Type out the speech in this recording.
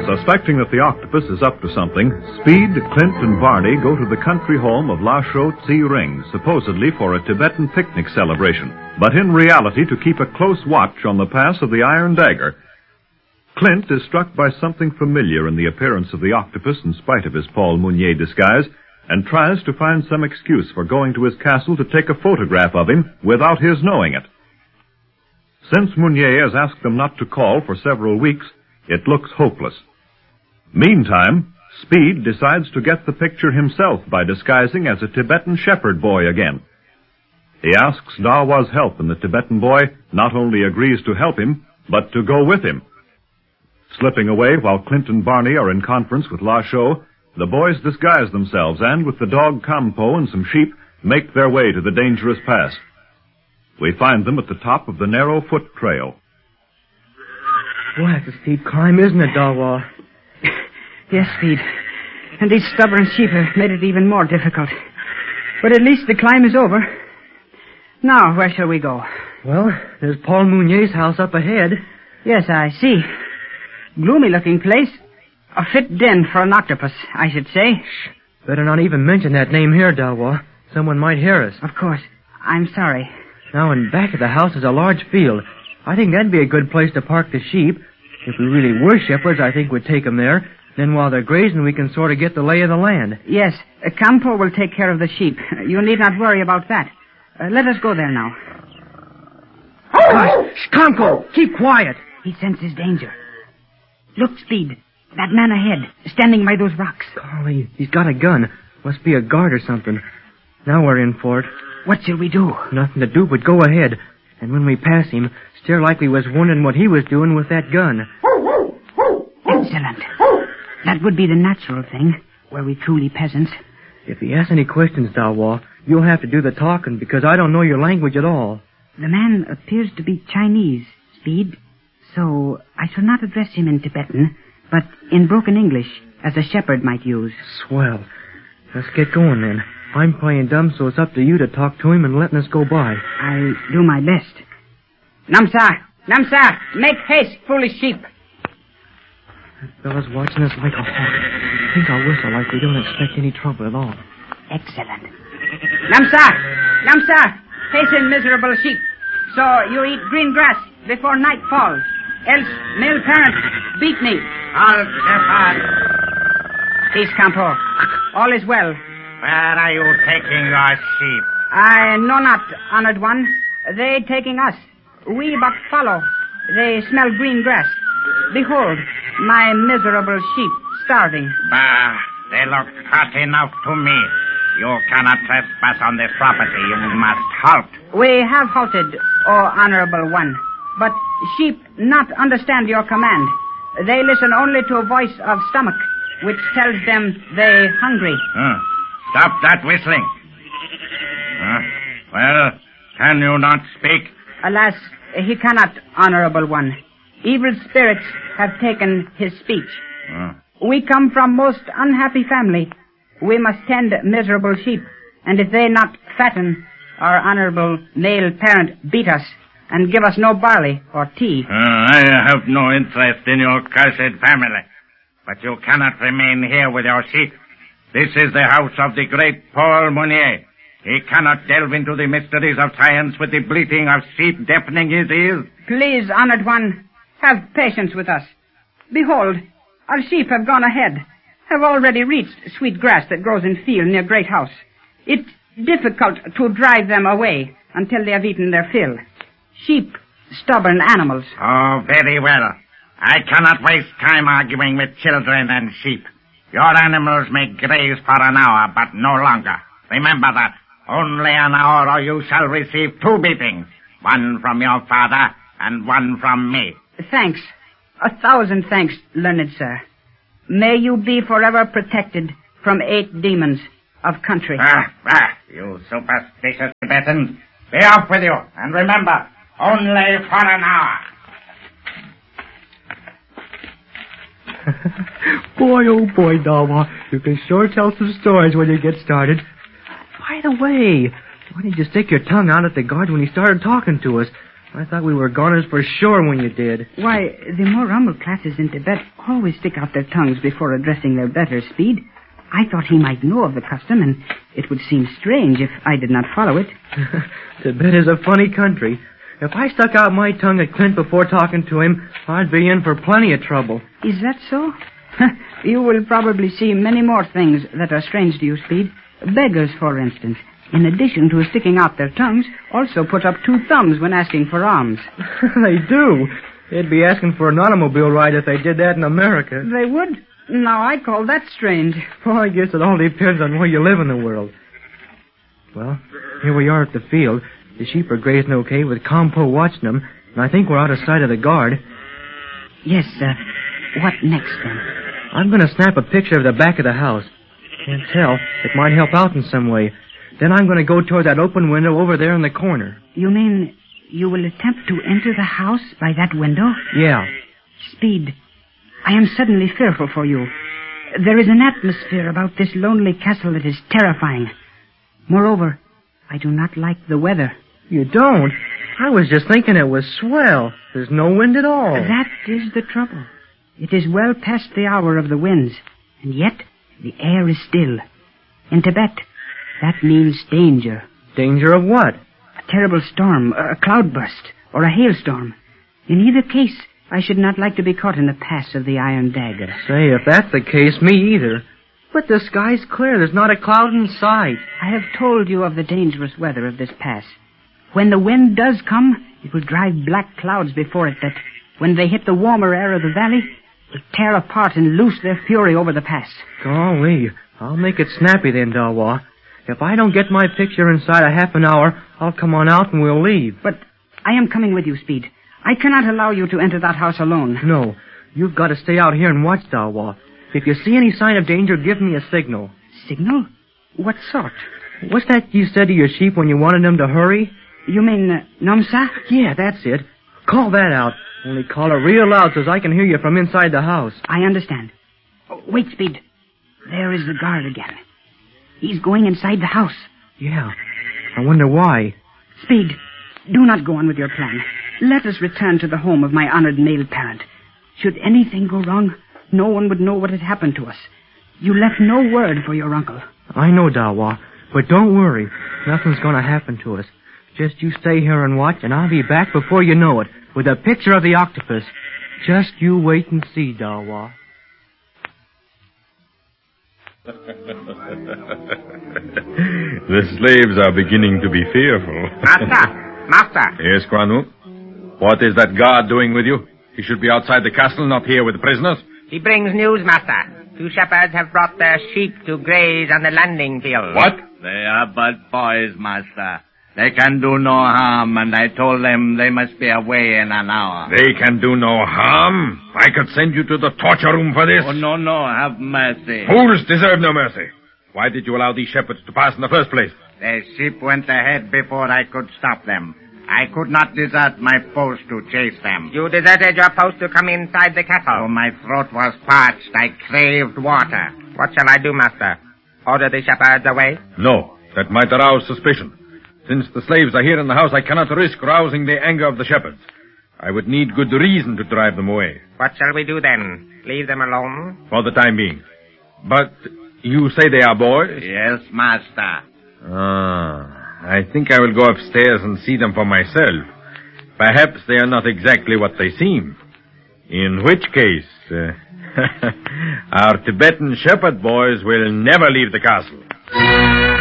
Suspecting that the octopus is up to something, Speed, Clint, and Barney go to the country home of La Chaux Tse Ring, supposedly for a Tibetan picnic celebration, but in reality to keep a close watch on the pass of the Iron Dagger. Clint is struck by something familiar in the appearance of the octopus in spite of his Paul Mounier disguise, and tries to find some excuse for going to his castle to take a photograph of him without his knowing it. Since Mounier has asked them not to call for several weeks, it looks hopeless. Meantime, Speed decides to get the picture himself by disguising as a Tibetan shepherd boy again. He asks Dawa's help, and the Tibetan boy not only agrees to help him, but to go with him. Slipping away while Clint and Barney are in conference with La Chaux, the boys disguise themselves and, with the dog Campo and some sheep, make their way to the dangerous pass. We find them at the top of the narrow foot trail. Boy, that's a steep climb, isn't it, Dawa? Yes, Speed. And these stubborn sheep have made it even more difficult. But at least the climb is over. Now, where shall we go? Well, there's Paul Mounier's house up ahead. Yes, I see. Gloomy-looking place. A fit den for an octopus, I should say. Shh. Better not even mention that name here, Dawa. Someone might hear us. Of course. I'm sorry. Now, in back of the house is a large field. I think that'd be a good place to park the sheep. If we really were shepherds, I think we'd take them there. Then while they're grazing, we can sort of get the lay of the land. Yes, Campo will take care of the sheep. You need not worry about that. Let us go there now. Gosh, Campo, keep quiet. He senses danger. Look, Speed. That man ahead, standing by those rocks. Golly, he's got a gun. Must be a guard or something. Now we're in for it. What shall we do? Nothing to do but go ahead. And when we pass him, stare like we was wondering what he was doing with that gun. Excellent. That would be the natural thing, were we truly peasants. If he asks any questions, Dawa, you'll have to do the talking, because I don't know your language at all. The man appears to be Chinese, Speed, so I shall not address him in Tibetan, but in broken English, as a shepherd might use. Swell. Let's get going, then. I'm playing dumb, so it's up to you to talk to him and letting us go by. I'll do my best. Namsa! Namsa! Make haste, foolish sheep! That fella's watching us like a hawk. I think I'll whistle like we don't expect any trouble at all. Excellent. Namsa! Namsa! Hasten, miserable sheep. So you eat green grass before night falls. Else, male parent, beat me. Halt, shepherd. Peace, Campo. All is well. Where are you taking your sheep? I know not, honored one. They taking us. We but follow. They smell green grass. Behold, my miserable sheep starving. Bah, they look fat enough to me. You cannot trespass on this property. You must halt. We have halted, O honorable one. But sheep not understand your command. They listen only to a voice of stomach, which tells them they hungry. Stop that whistling. Well, can you not speak? Alas, he cannot, honorable one. Evil spirits have taken his speech. We come from most unhappy family. We must tend miserable sheep, and if they not fatten, our honorable male parent beat us and give us no barley or tea. I have no interest in your cursed family, but you cannot remain here with your sheep. This is the house of the great Paul Mounier. He cannot delve into the mysteries of science with the bleating of sheep deafening his ears. Please, honored one, have patience with us. Behold, our sheep have gone ahead, have already reached sweet grass that grows in field near great house. It's difficult to drive them away until they have eaten their fill. Sheep, stubborn animals. Oh, very well. I cannot waste time arguing with children and sheep. Your animals may graze for an hour, but no longer. Remember that. Only an hour or you shall receive 2 beatings. One from your father and one from me. Thanks. 1,000 thanks, learned sir. May you be forever protected from 8 demons of country. You superstitious Tibetans. Be off with you, and remember, only for an hour. Boy, oh boy, Dawa, you can sure tell some stories when you get started. By the way, why did you stick your tongue out at the guard when he started talking to us? I thought we were goners for sure when you did. Why, the more humble classes in Tibet always stick out their tongues before addressing their better, Speed. I thought he might know of the custom, and it would seem strange if I did not follow it. Tibet is a funny country. If I stuck out my tongue at Clint before talking to him, I'd be in for plenty of trouble. Is that so? You will probably see many more things that are strange to you, Speed. Beggars, for instance, in addition to sticking out their tongues, also put up 2 thumbs when asking for alms. They do. They'd be asking for an automobile ride if they did that in America. They would? Now, I call that strange. Well, I guess it all depends on where you live in the world. Well, here we are at the field. The sheep are grazing okay with Compo watching them, and I think we're out of sight of the guard. Yes, what next, then? I'm going to snap a picture of the back of the house. Can't tell. It might help out in some way. Then I'm going to go toward that open window over there in the corner. You mean you will attempt to enter the house by that window? Yeah. Speed, I am suddenly fearful for you. There is an atmosphere about this lonely castle that is terrifying. Moreover, I do not like the weather. You don't? I was just thinking it was swell. There's no wind at all. That is the trouble. It is well past the hour of the winds, and yet the air is still. In Tibet, that means danger. Danger of what? A terrible storm, a cloudburst, or a hailstorm. In either case, I should not like to be caught in the pass of the Iron Dagger. Say, if that's the case, me either. But the sky's clear. There's not a cloud in sight. I have told you of the dangerous weather of this pass. When the wind does come, it will drive black clouds before it that, when they hit the warmer air of the valley, will tear apart and loose their fury over the pass. Golly, I'll make it snappy then, Dawa. If I don't get my picture inside a half an hour, I'll come on out and we'll leave. But I am coming with you, Speed. I cannot allow you to enter that house alone. No, you've got to stay out here and watch, Dawa. If you see any sign of danger, give me a signal. Signal? What sort? What's that you said to your sheep when you wanted them to hurry? You mean, Namsa? Yeah, that's it. Call that out. Only call it real loud so I can hear you from inside the house. I understand. Oh, wait, Speed. There is the guard again. He's going inside the house. Yeah. I wonder why. Speed, do not go on with your plan. Let us return to the home of my honored male parent. Should anything go wrong, no one would know what had happened to us. You left no word for your uncle. I know, Dawa, but don't worry. Nothing's going to happen to us. Just you stay here and watch, and I'll be back before you know it, with a picture of the octopus. Just you wait and see, Dawa. The slaves are beginning to be fearful. Master! Yes, Kwanu? What is that guard doing with you? He should be outside the castle, not here with the prisoners. He brings news, Master. 2 shepherds have brought their sheep to graze on the landing field. What? They are but boys, Master. They can do no harm, and I told them they must be away in an hour. They can do no harm. I could send you to the torture room for this. Oh, no, have mercy. Fools deserve no mercy. Why did you allow these shepherds to pass in the first place? The sheep went ahead before I could stop them. I could not desert my post to chase them. You deserted your post to come inside the castle. Oh, my throat was parched. I craved water. What shall I do, Master? Order the shepherds away? No, that might arouse suspicion. Since the slaves are here in the house, I cannot risk rousing the anger of the shepherds. I would need good reason to drive them away. What shall we do then? Leave them alone? For the time being. But you say they are boys? Yes, Master. I think I will go upstairs and see them for myself. Perhaps they are not exactly what they seem. In which case, our Tibetan shepherd boys will never leave the castle.